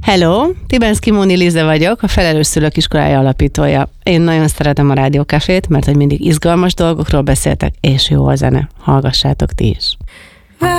Hello, Tibenszky Móni Lize vagyok, a Felelős Szülők Iskolája alapítója. Én nagyon szeretem a Rádiókafét, mert hogy mindig izgalmas dolgokról beszéltek, és jó a zene. Hallgassátok ti is.